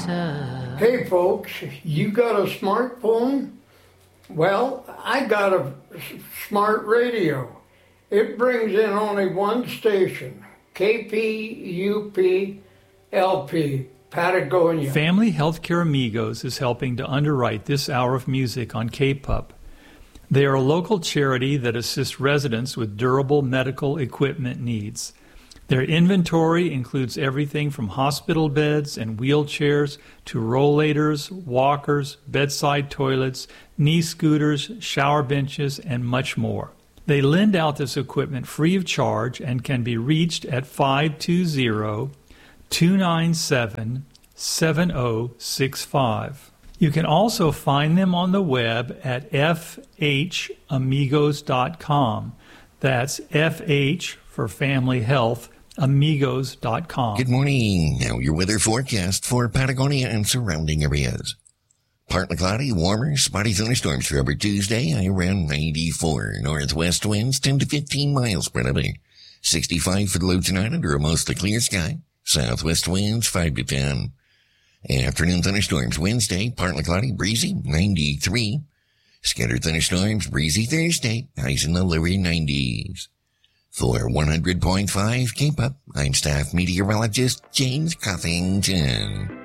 answer. Hey folks, you got a smartphone? Well, I got a smart radio. It brings in only one station, KPUP-LP, Patagonia. Family Healthcare Amigos is helping to underwrite this hour of music on KPUP. They are a local charity that assists residents with durable medical equipment needs. Their inventory includes everything from hospital beds and wheelchairs to rollators, walkers, bedside toilets, knee scooters, shower benches, and much more. They lend out this equipment free of charge and can be reached at 520-297-7065. You can also find them on the web at fhamigos.com. That's FH for Family Health, amigos.com. Good morning. Now your weather forecast for Patagonia and surrounding areas. Partly cloudy, warmer, spotty thunderstorms for over Tuesday, high around 94. Northwest winds 10 to 15 miles per hour. 65 for the low tonight under a mostly clear sky. Southwest winds 5 to 10. Afternoon thunderstorms Wednesday, partly cloudy, breezy, 93. Scattered thunderstorms, breezy Thursday, highs in the lower 90s. For 100.5 KPUP, I'm staff meteorologist James Coffington.